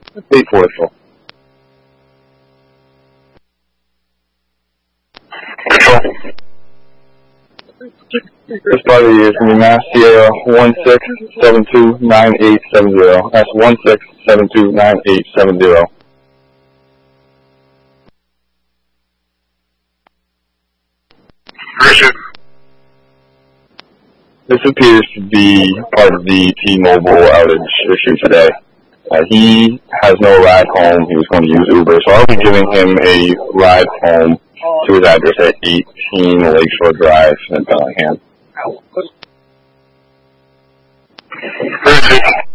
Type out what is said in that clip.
844. This party is from Mass Sierra 16729870. That's 16729870. This appears to be part of the T-Mobile outage issue today. He has no ride home. He was going to use Uber, so I'll be giving him a ride home to his address at 18 Lakeshore Drive in Bellingham.